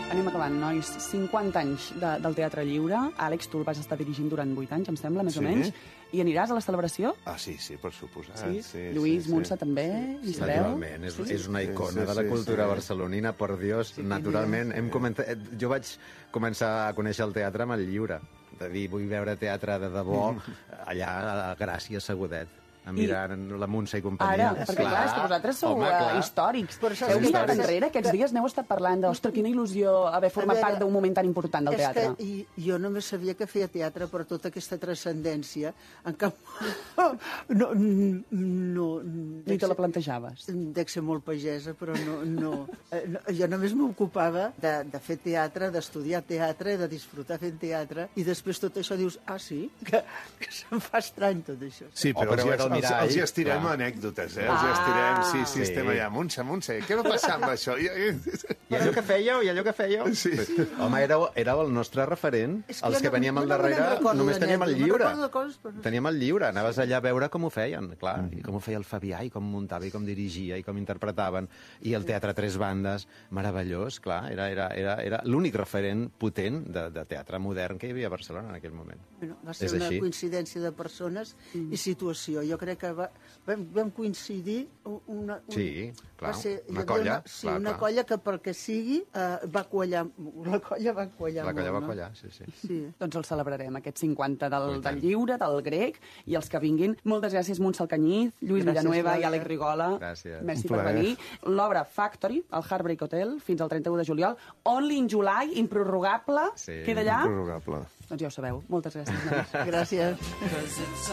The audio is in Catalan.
Anem acabant, nois. 50 anys del Teatre Lliure. Àlex, tu el vas estar dirigint durant 8 anys, em sembla, més o menys. I aniràs a la celebració? Ah, sí, per suposat. Sí? Lluís, Montse, també? Isabel? Naturalment, és una icona de la cultura barcelonina, per Dios, naturalment. Jo vaig començar a conèixer el teatre amb el Lliure, de dir, vull veure teatre de debò, allà a Gràcia, Segudet, a mirar la Montse i companyia. Ara, perquè clar, és que vosaltres sou històrics. Heu mirat enrere, aquests dies n'heu estat parlant de, ostres, quina il·lusió haver format part d'un moment tan important del teatre. És que jo només sabia que feia teatre per tota aquesta transcendència, en cap... No, ni te la plantejaves. Dec ser molt pagesa, però no. Jo només m'ocupava de fer teatre, d'estudiar teatre, de disfrutar fent teatre, i després tot això dius, sí? Que se'm fa estrany tot això. Sí, però els estirem anècdotes, eh? Els estirem, sí, estem allà. Montse, què va passar amb això? I allò que fèieu? Sí. Home, éreu el nostre referent. Els que veníem al darrere només teníem el Lliure. Teníem el Lliure, anaves allà a veure com ho feien, clar, i com ho feia el Fabià, i com muntava, i com dirigia, i com interpretaven, i el teatre a 3 bandes, meravellós, clar, era l'únic referent potent de teatre modern que hi havia a Barcelona en aquell moment. Va ser una coincidència de persones i situació. Jo crec que vam coincidir Sí, clar, una colla. Sí, una colla que perquè sigui va quallar. La colla va quallar. La colla va quallar, sí. Doncs el celebrarem, aquests 50 del Lliure, del Grec, i els que vinguin. Moltes gràcies, Montse Alcañiz, Lluís Villanueva i Àlex Rigola. Gràcies. Merci per venir. L'obra Factory, al Heartbreak Hotel, fins al 31 de juliol. Only in July, improrrogable. Queda allà? Improrrogable. Doncs ja ho sabeu. Moltes gràcies. Gràcies.